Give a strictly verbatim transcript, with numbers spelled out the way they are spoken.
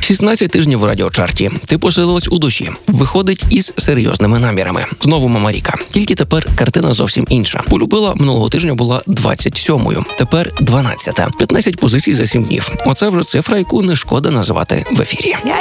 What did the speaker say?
шістнадцять тижнів у радіочарті. Ти посилилась у душі. Виходить із серйозними намірами. Знову Мамаріка. Тільки тепер картина зовсім інша. Полюбила минулого тижня була двадцять сьомою. Тепер дванадцята. п'ятнадцять позицій за сім днів. Оце вже цифра, яку не шкода називати в ефірі.